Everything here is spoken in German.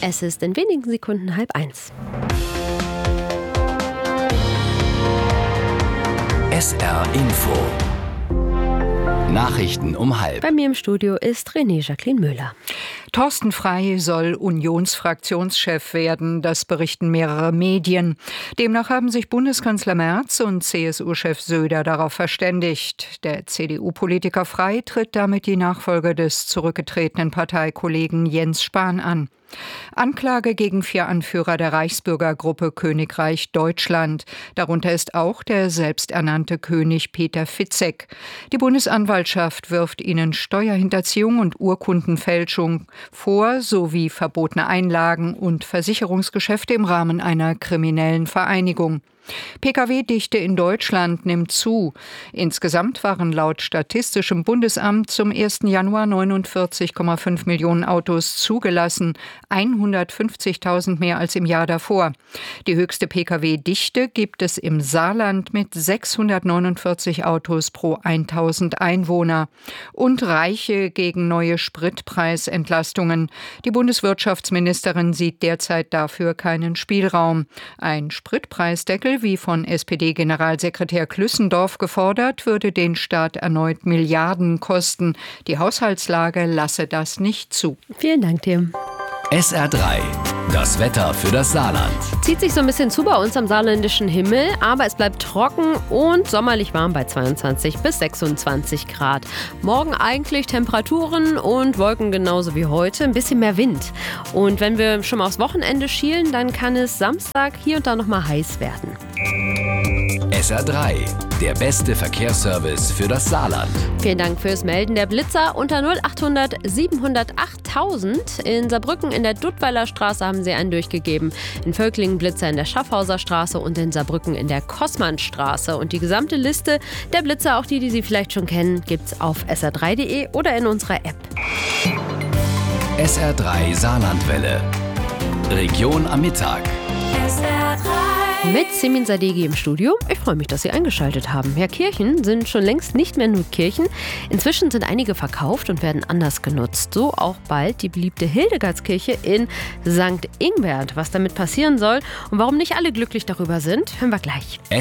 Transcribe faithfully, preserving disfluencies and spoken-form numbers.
Es ist in wenigen Sekunden halb eins. S R Info. Nachrichten um halb. Bei mir im Studio ist René Jacqueline Müller. Thorsten Frey soll Unionsfraktionschef werden, das berichten mehrere Medien. Demnach haben sich Bundeskanzler Merz und C S U-Chef Söder darauf verständigt. Der C D U-Politiker Frey tritt damit die Nachfolge des zurückgetretenen Parteikollegen Jens Spahn an. Anklage gegen vier Anführer der Reichsbürgergruppe Königreich Deutschland. Darunter ist auch der selbsternannte König Peter Fitzek. Die Bundesanwaltschaft wirft ihnen Steuerhinterziehung und Urkundenfälschung vor, sowie verbotene Einlagen und Versicherungsgeschäfte im Rahmen einer kriminellen Vereinigung. P K W-Dichte in Deutschland nimmt zu. Insgesamt waren laut Statistischem Bundesamt zum ersten Januar neunundvierzig Komma fünf Millionen Autos zugelassen, hundertfünfzigtausend mehr als im Jahr davor. Die höchste P K W-Dichte gibt es im Saarland mit sechshundertneunundvierzig Autos pro tausend Einwohner. Und Reiche gegen neue Spritpreisentlastungen. Die Bundeswirtschaftsministerin sieht derzeit dafür keinen Spielraum. Ein Spritpreisdeckel, wie von S P D-Generalsekretär Klüssendorf gefordert, würde den Staat erneut Milliarden kosten. Die Haushaltslage lasse das nicht zu. Vielen Dank dir. S R drei. Das Wetter für das Saarland. Zieht sich so ein bisschen zu bei uns am saarländischen Himmel, aber es bleibt trocken und sommerlich warm bei zweiundzwanzig bis sechsundzwanzig Grad. Morgen eigentlich Temperaturen und Wolken genauso wie heute, ein bisschen mehr Wind. Und wenn wir schon mal aufs Wochenende schielen, dann kann es Samstag hier und da noch mal heiß werden. S R drei. Der beste Verkehrsservice für das Saarland. Vielen Dank fürs Melden. Der Blitzer unter null achthundert siebenhundertachttausend. In Saarbrücken in der Duttweiler Straße haben sie einen durchgegeben. In Völklingen Blitzer in der Schaffhauser Straße und in Saarbrücken in der Kossmannstraße. Und die gesamte Liste der Blitzer, auch die, die Sie vielleicht schon kennen, gibt's auf S R drei punkt de oder in unserer App. S R drei Saarlandwelle. Region am Mittag. S R drei. Mit Simin Sadeghi im Studio. Ich freue mich, dass Sie eingeschaltet haben. Ja, Kirchen sind schon längst nicht mehr nur Kirchen. Inzwischen sind einige verkauft und werden anders genutzt. So auch bald die beliebte Hildegardskirche in Sankt Ingbert. Was damit passieren soll und warum nicht alle glücklich darüber sind, hören wir gleich.